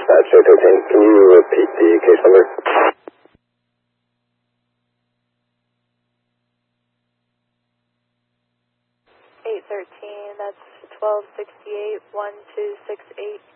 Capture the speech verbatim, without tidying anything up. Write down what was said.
dispatch, eight thirteen. Can you repeat the case number? eight thirteen, that's twelve sixty-eight, one two six eight.